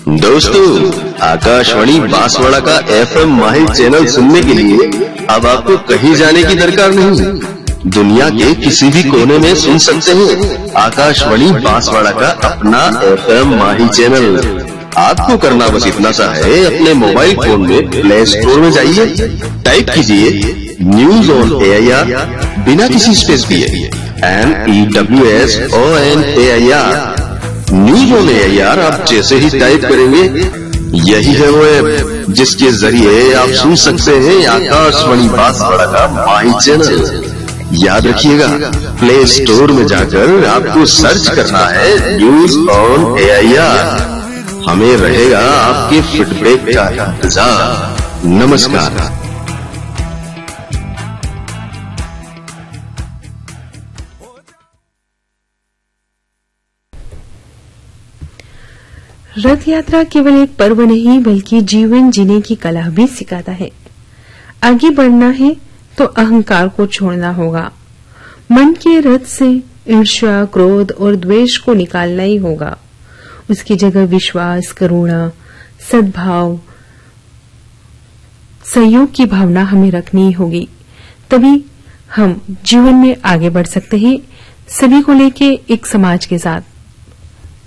दोस्तों, आकाशवाणी बांसवाड़ा का FM माहिल channel सुनने के लिए अब आपको कहीं जाने की दरकार नहीं। दुनिया के किसी भी कोने में सुन सकते हैं आकाशवाणी बांसवाड़ा का अपना FM माहिल चैनल। आपको करना बस इतना सा है, अपने मोबाइल फोन में प्ले स्टोर में जाइए, टाइप कीजिए न्यूज ऑन AIR बिना किसी स्पेस दिए, NEWSONAIR। न्यूज ऑन AIR आप जैसे ही टाइप करेंगे, यही है वो ऐप जिसके जरिए आप सुन सकते हैं आकाशवाणी बांसवाड़ा का माई चैनल। याद रखिएगा, प्ले स्टोर में जाकर आपको सर्च करना है न्यूज ऑन AIR। हमें रहेगा आपके फीडबैक का इंतजार। नमस्कार। रथ यात्रा केवल एक पर्व नहीं बल्कि जीवन जीने की कला भी सिखाता है। आगे बढ़ना है तो अहंकार को छोड़ना होगा। मन के रथ से ईर्ष्या, क्रोध और द्वेष को निकालना ही होगा। उसकी जगह विश्वास, करुणा, सद्भाव, सहयोग की भावना हमें रखनी होगी। तभी हम जीवन में आगे बढ़ सकते हैं, सभी को लेके एक समाज के साथ।